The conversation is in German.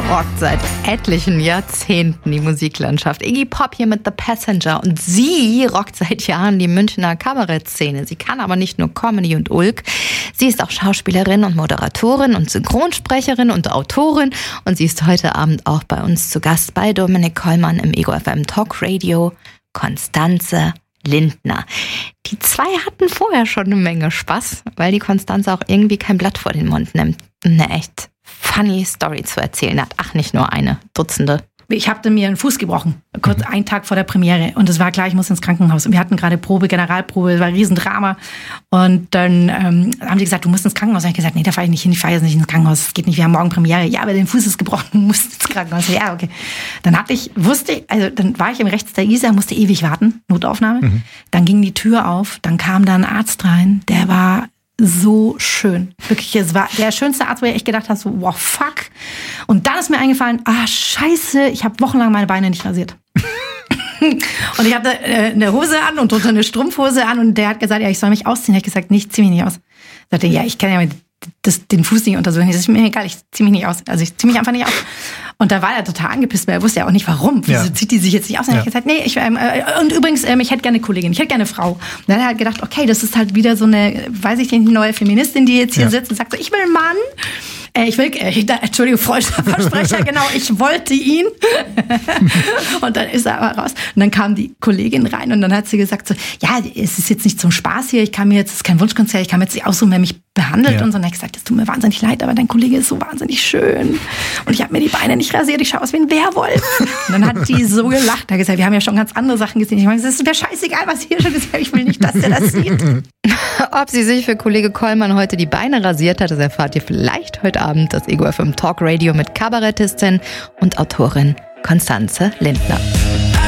rockt seit etlichen Jahrzehnten die Musiklandschaft. Iggy Pop hier mit The Passenger und sie rockt seit Jahren die Münchner Kabarettszene. Sie kann aber nicht nur Comedy und Ulk, sie ist auch Schauspielerin und Moderatorin und Synchronsprecherin und Autorin und sie ist heute Abend auch bei uns zu Gast bei Dominik Kollmann im Ego FM Talk Radio, Constanze Lindner. Die zwei hatten vorher schon eine Menge Spaß, weil die Constanze auch irgendwie kein Blatt vor den Mund nimmt. Eine echt funny Story zu erzählen hat. Ach, nicht nur eine, Dutzende. Ich hatte mir einen Fuß gebrochen, kurz einen Tag vor der Premiere. Und es war klar, ich muss ins Krankenhaus. Und wir hatten gerade Generalprobe, es war ein Riesendrama. Und dann haben die gesagt, du musst ins Krankenhaus. Und ich habe gesagt, nee, da fahre ich nicht hin, ich fahre jetzt nicht ins Krankenhaus. Es geht nicht, wir haben morgen Premiere. Ja, aber dein Fuß ist gebrochen, du musst ins Krankenhaus. Ja, okay. Dann war ich im Rechts der Isar, musste ewig warten, Notaufnahme. Dann ging die Tür auf, dann kam da ein Arzt rein, der war so schön. Wirklich, es war der schönste Arzt, wo ich echt gedacht habe, so, wow, fuck. Und dann ist mir eingefallen, scheiße, ich habe wochenlang meine Beine nicht rasiert. Und ich hatte eine Hose an und drunter eine Strumpfhose an und der hat gesagt, ja, ich soll mich ausziehen. Ich habe gesagt, nee, ich zieh mich nicht aus. Ich sagte, ja, ich kann ja den Fuß nicht untersuchen. Das ist mir egal, ich zieh mich nicht aus. Also ich zieh mich einfach nicht aus. Und da war er total angepisst, weil er wusste ja auch nicht, warum. Wieso zieht die sich jetzt nicht aus? Und ich habe gesagt, nee, und übrigens, ich hätte gerne eine Kollegin, ich hätte gerne eine Frau. Und dann hat er halt gedacht, okay, das ist halt wieder so eine, weiß ich nicht, neue Feministin, die jetzt hier sitzt und sagt so, ich will einen Mann. Entschuldigung, Versprecher, genau, ich wollte ihn. Und dann ist er aber raus. Und dann kam die Kollegin rein und dann hat sie gesagt so, ja, es ist jetzt nicht zum Spaß hier, es ist kein Wunschkonzert, ich kann mir jetzt nicht aussuchen, wer mich behandelt. Und so. Und dann habe ich gesagt, es tut mir wahnsinnig leid, aber dein Kollege ist so wahnsinnig schön. Und ich habe mir die Beine nicht rasiert, ich schaue aus wie ein Werwolf. Und dann hat die so gelacht, da gesagt, wir haben ja schon ganz andere Sachen gesehen. Ich meine, es ist mir scheißegal, was hier schon ist, ich will nicht, dass der das sieht. Ob sie sich für Kollege Kollmann heute die Beine rasiert hat, das erfahrt ihr vielleicht heute Abend. Das Ego FM Talk Radio mit Kabarettistin und Autorin Constanze Lindner.